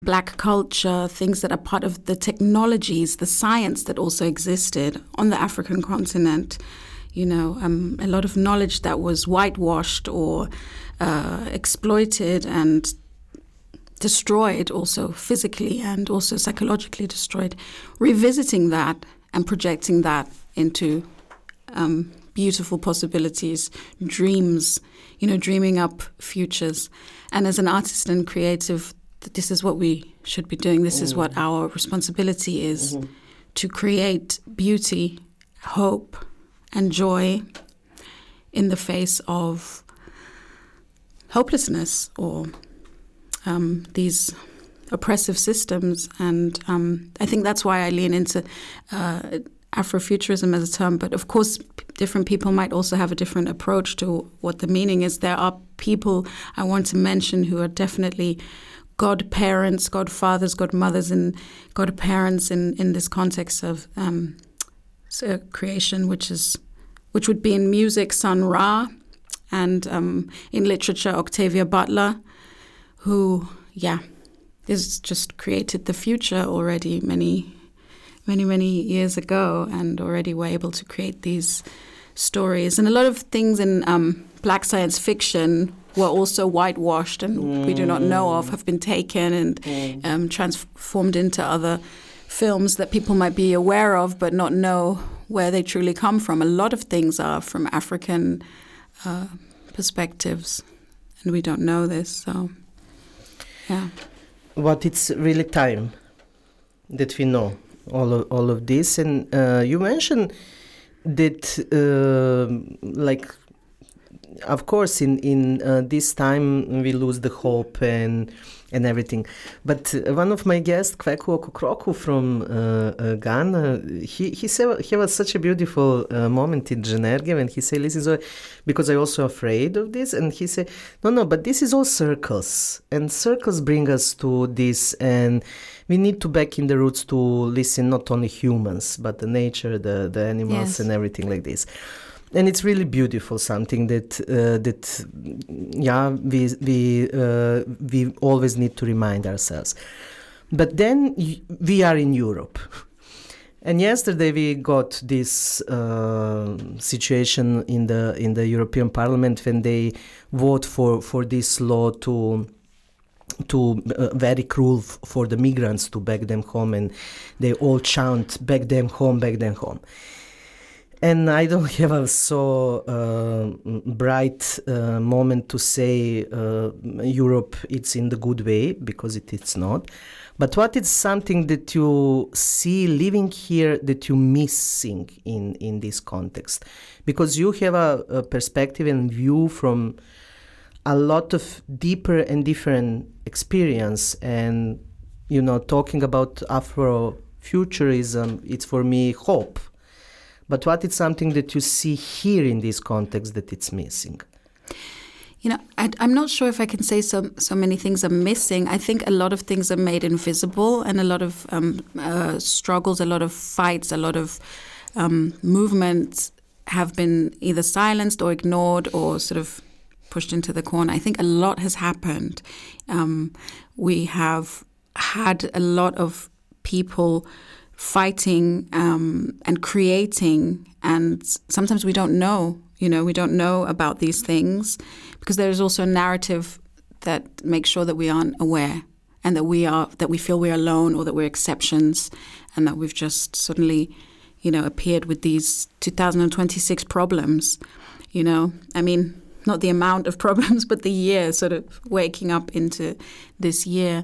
Black culture, things that are part of the technologies, the science that also existed on the African continent. A lot of knowledge that was whitewashed or exploited and destroyed, also physically and also psychologically destroyed. Revisiting that and projecting that into beautiful possibilities, dreams, dreaming up futures. And as an artist and creative, this is what we should be doing. This is what our responsibility is, to create beauty, hope, and joy in the face of hopelessness or these oppressive systems. And I think that's why I lean into Afrofuturism as a term. But of course, different people might also have a different approach to what the meaning is. There are people I want to mention who are definitely godparents, godfathers, godmothers, and godparents in this context of creation, which would be in music Sun Ra, and in literature Octavia Butler, who is just created the future already many years ago, and already were able to create these stories. And a lot of things in Black science fiction were also whitewashed and we do not know of, have been taken and transformed into other films that people might be aware of but not know where they truly come from. A lot of things are from African perspectives, and we don't know this. So, yeah. But it's really time that we know all of this. And you mentioned that, of course, in this time we lose the hope and everything. But one of my guests, Kweku Okokroku from Ghana, he said he was such a beautiful moment in Generge when he said, "Listen, Zoe, because I'm also afraid of this." And he said, "No, but this is all circles, and circles bring us to this, and we need to back in the roots to listen not only humans but the nature, the animals, yes, and everything like this." And it's really beautiful, something that we always need to remind ourselves. But then we are in Europe, and yesterday we got this situation in the European Parliament when they vote for this law to very cruel for the migrants, to back them home, and they all chant "back them home, back them home." And I don't have a so bright moment to say Europe, it's in the good way, because it's not. But what is something that you see living here that you missing in this context? Because you have a perspective and view from a lot of deeper and different experience. And, talking about Afrofuturism, it's for me hope. But what is something that you see here in this context that it's missing? I'm not sure if I can say so many things are missing. I think a lot of things are made invisible, and a lot of struggles, a lot of fights, a lot of movements have been either silenced or ignored or sort of pushed into the corner. I think a lot has happened. We have had a lot of people fighting and creating, and sometimes we don't know, we don't know about these things because there is also a narrative that makes sure that we aren't aware, and that we feel we're alone, or that we're exceptions, and that we've just suddenly, appeared with these 2026 problems, I mean, not the amount of problems, but the year, sort of waking up into this year.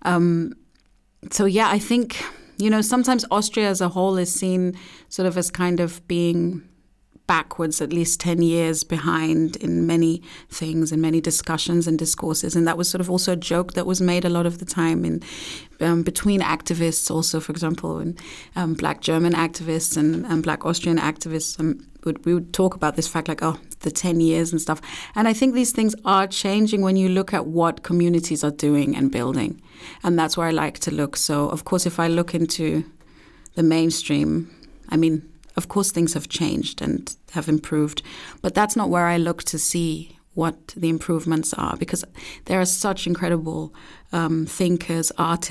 I think, sometimes Austria as a whole is seen sort of as kind of being backwards, at least 10 years behind in many things, in many discussions and discourses. And that was sort of also a joke that was made a lot of the time in between activists also, for example, in Black German activists and Black Austrian activists. We would talk about this fact like, the 10 years and stuff. And I think these things are changing when you look at what communities are doing and building. And that's where I like to look. So, of course, if I look into the mainstream, I mean, of course, things have changed and have improved. But that's not where I look to see what the improvements are, because there are such incredible thinkers, artists,